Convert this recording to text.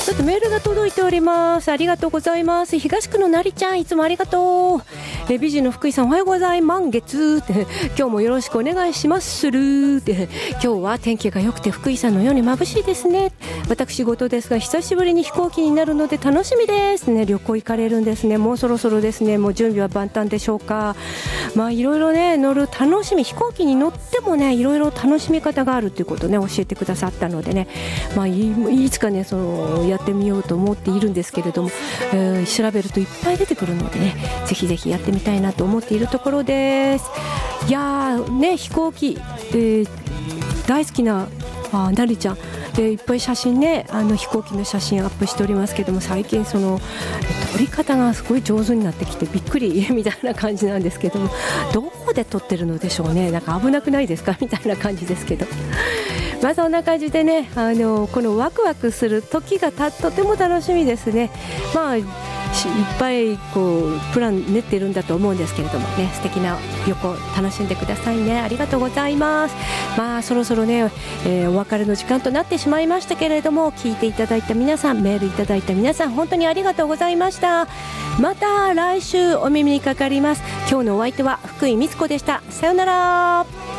ちょっとメールが届いております。ありがとうございます。東区のなりちゃん、いつもありがとう。美人の福井さん、おはようございます。満月って今日もよろしくお願いしまするって今日は天気が良くて福井さんのように眩しいですね。私事ですが久しぶりに飛行機になるので楽しみですね。旅行行かれるんですね。もうそろそろですね。もう準備は万端でしょうか。まあいろいろね乗る楽しみ、飛行機に乗ってもねいろいろ楽しみ方があるということをね教えてくださったのでね、まあいつかねそのやってみようと思っているんですけれども、調べるといっぱい出てくるのでねぜひぜひやってみたいなと思っているところです。いやーね飛行機、大好きななりちゃんでいっぱい写真ね飛行機の写真アップしておりますけども、最近その撮り方がすごい上手になってきてびっくりみたいな感じなんですけども、どこで撮ってるのでしょうね。なんか危なくないですかみたいな感じですけどまあそんな感じでねこのワクワクする時がとても楽しみですね。まあいっぱいこうプラン練っているんだと思うんですけれどもね、素敵な旅行楽しんでくださいね。ありがとうございます。まあそろそろね、お別れの時間となってしまいましたけれども、聞いていただいた皆さん、メールいただいた皆さん本当にありがとうございました。また来週お耳にかかります。今日のお相手は福井美津子でした。さよなら。